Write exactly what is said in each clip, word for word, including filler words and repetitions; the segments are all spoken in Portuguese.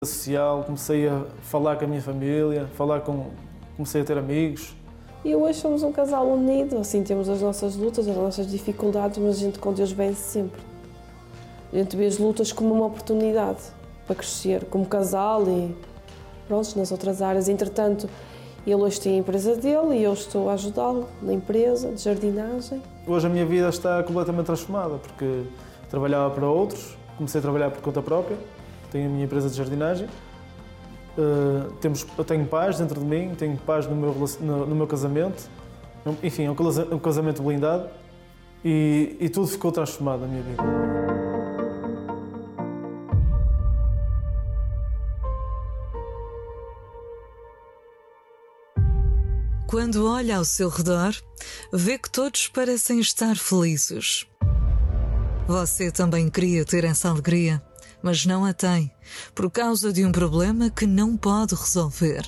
social, comecei a falar com a minha família, falar com, comecei a ter amigos. E hoje somos um casal unido, assim temos as nossas lutas, as nossas dificuldades, mas a gente com Deus vence sempre. A gente vê as lutas como uma oportunidade para crescer como casal e pronto, nas outras áreas. Entretanto, ele hoje tem a empresa dele e eu estou a ajudá-lo na empresa de jardinagem. Hoje a minha vida está completamente transformada, porque trabalhava para outros, comecei a trabalhar por conta própria, tenho a minha empresa de jardinagem, uh, temos, eu tenho paz dentro de mim, tenho paz no meu, no, no meu casamento, enfim, é um casamento blindado e, e tudo ficou transformado na minha vida. Quando olha ao seu redor, vê que todos parecem estar felizes. Você também queria ter essa alegria, mas não a tem, por causa de um problema que não pode resolver.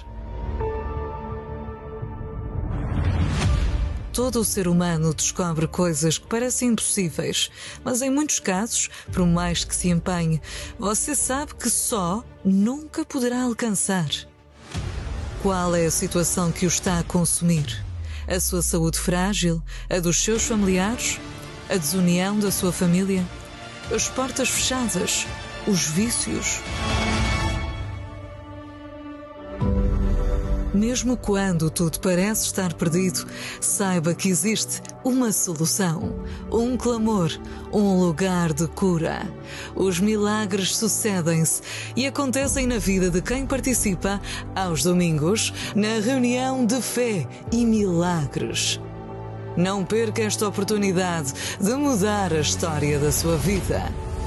Todo o ser humano descobre coisas que parecem impossíveis, mas em muitos casos, por mais que se empenhe, você sabe que só nunca poderá alcançar. Qual é a situação que o está a consumir? A sua saúde frágil? A dos seus familiares? A desunião da sua família? As portas fechadas? Os vícios? Mesmo quando tudo parece estar perdido, saiba que existe uma solução, um clamor, um lugar de cura. Os milagres sucedem-se e acontecem na vida de quem participa aos domingos na reunião de fé e milagres. Não perca esta oportunidade de mudar a história da sua vida.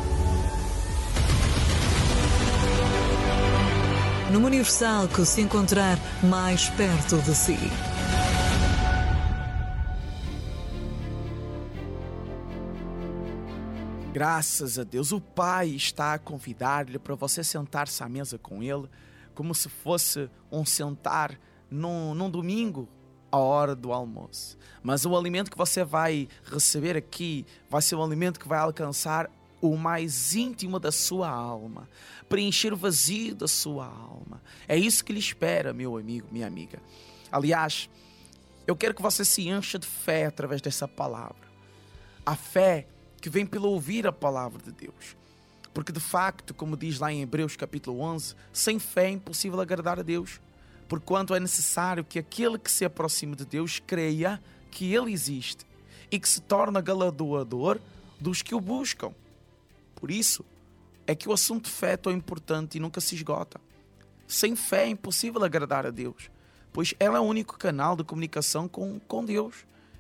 Numa Universal que se encontrar mais perto de si. Graças a Deus, o Pai está a convidar-lhe para você sentar-se à mesa com Ele, como se fosse um sentar num, num domingo, à hora do almoço. Mas o alimento que você vai receber aqui vai ser um alimento que vai alcançar o mais íntimo da sua alma, preencher o vazio da sua alma. É isso que lhe espera, meu amigo, minha amiga. Aliás, eu quero que você se encha de fé através dessa palavra. A fé que vem pelo ouvir a palavra de Deus. Porque de facto, como diz lá em Hebreus capítulo onze, sem fé é impossível agradar a Deus. Porquanto é necessário que aquele que se aproxime de Deus creia que Ele existe e que se torna galardoador dos que o buscam. Por isso é que o assunto de fé é tão importante e nunca se esgota. Sem fé é impossível agradar a Deus, pois ela é o único canal de comunicação com, com Deus.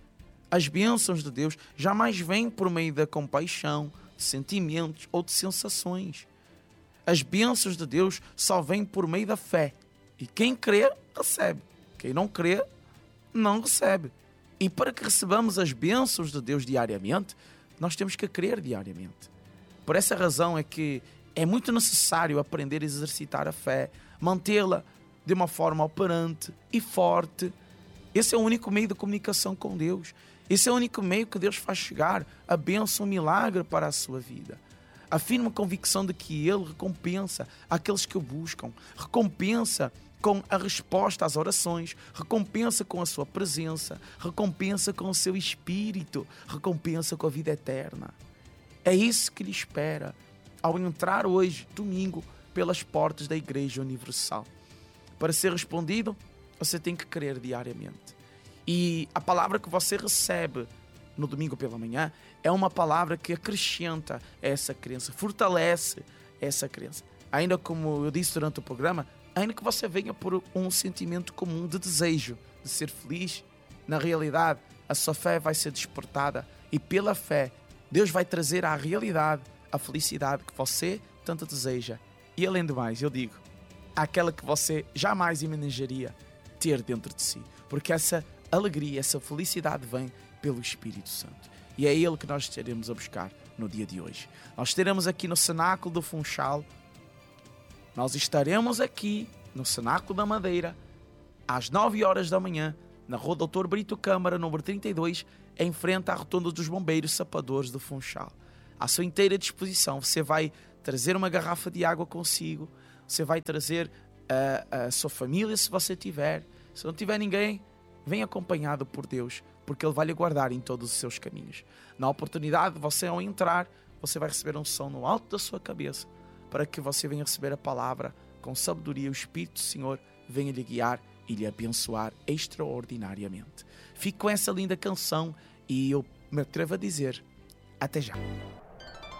As bênçãos de Deus jamais vêm por meio da compaixão, de sentimentos ou de sensações. As bênçãos de Deus só vêm por meio da fé. E quem crê, recebe. Quem não crê, não recebe. E para que recebamos as bênçãos de Deus diariamente, nós temos que crer diariamente. Por essa razão é que é muito necessário aprender a exercitar a fé, mantê-la de uma forma operante e forte. Esse é o único meio de comunicação com Deus. Esse é o único meio que Deus faz chegar a bênção, um milagre para a sua vida. A firme convicção de que Ele recompensa aqueles que o buscam, recompensa com a resposta às orações, recompensa com a sua presença, recompensa com o seu espírito, recompensa com a vida eterna. É isso que lhe espera ao entrar hoje, domingo, pelas portas da Igreja Universal. Para ser respondido, você tem que crer diariamente. E a palavra que você recebe no domingo pela manhã é uma palavra que acrescenta essa crença, fortalece essa crença. Ainda como eu disse durante o programa, ainda que você venha por um sentimento comum de desejo, de ser feliz, na realidade a sua fé vai ser despertada e pela fé Deus vai trazer à realidade a felicidade que você tanto deseja. E além do mais, eu digo, aquela que você jamais imaginaria ter dentro de si. Porque essa alegria, essa felicidade vem pelo Espírito Santo. E é Ele que nós estaremos a buscar no dia de hoje. Nós estaremos aqui no Cenáculo do Funchal. Nós estaremos aqui no Cenáculo da Madeira às nove horas da manhã, na Rua doutor Brito Câmara, número trinta e dois, em frente à Rotunda dos Bombeiros Sapadores do Funchal. À sua inteira disposição, você vai trazer uma garrafa de água consigo, você vai trazer a, a sua família, se você tiver. Se não tiver ninguém, vem acompanhado por Deus, porque Ele vai lhe guardar em todos os seus caminhos. Na oportunidade de você, ao entrar, você vai receber um som no alto da sua cabeça, para que você venha receber a palavra com sabedoria. O Espírito do Senhor venha lhe guiar e lhe abençoar extraordinariamente. Fique com essa linda canção e eu me atrevo a dizer, até já.